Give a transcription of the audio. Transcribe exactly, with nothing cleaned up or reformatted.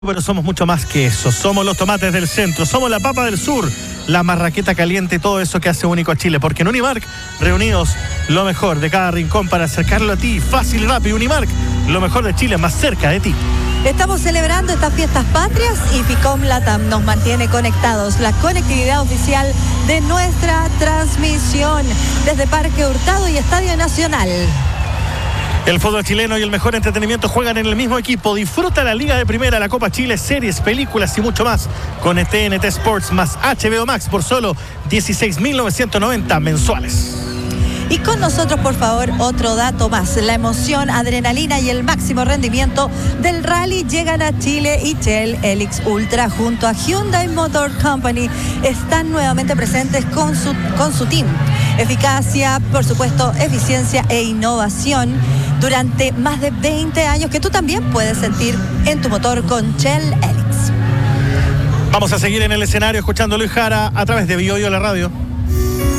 Pero somos mucho más que eso. Somos los tomates del centro, somos la papa del sur, la marraqueta caliente y todo eso que hace único a Chile. Porque en Unimark, reunidos lo mejor de cada rincón para acercarlo a ti, fácil y rápido. Unimark, lo mejor de Chile más cerca de ti. Estamos celebrando estas fiestas patrias y Ficom Latam nos mantiene conectados. La conectividad oficial de nuestra transmisión desde Parque Hurtado y Estadio Nacional. El fútbol chileno y el mejor entretenimiento juegan en el mismo equipo. Disfruta la Liga de Primera, la Copa Chile, series, películas y mucho más con T N T Sports más H B O Max por solo dieciséis mil novecientos noventa mensuales. Y con nosotros, por favor, otro dato más. La emoción, adrenalina y el máximo rendimiento del rally llegan a Chile y Shell Helix Ultra junto a Hyundai Motor Company. Están nuevamente presentes con su, con su team. Eficacia, por supuesto, eficiencia e innovación durante más de veinte años que tú también puedes sentir en tu motor con Shell Helix. Vamos a seguir en el escenario escuchando a Luis Jara a través de Bio Bio la radio.